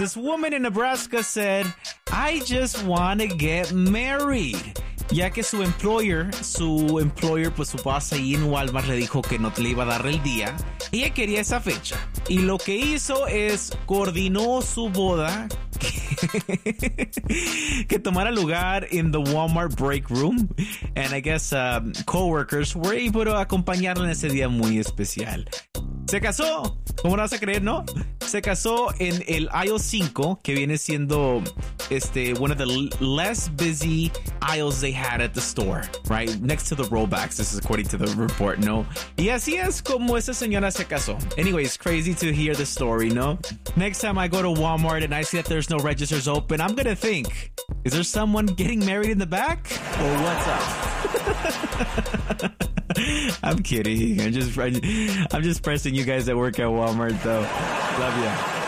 This woman in Nebraska said, I just want to get married. Ya que su employer, pues su boss ahí en Walmart le dijo que no le iba a dar el día. Ella quería esa fecha. Y lo que hizo es coordinó su boda que tomara lugar in the Walmart break room. And I guess coworkers were able to acompañarla en ese día muy especial. Se casó, ¿cómo no vas a creer, no? Se casó en el aisle 5, que viene siendo one of the less busy aisles they had at the store, right? Next to the rollbacks, this is according to the report, no? Y así es como esa señora se casó. Anyways, crazy to hear the story, no? Next time I go to Walmart and I see that there's no registers open, I'm gonna think, is there someone getting married in the back? Or what's up? I'm kidding. I'm just pressing you guys that work at Walmart, though. Love ya.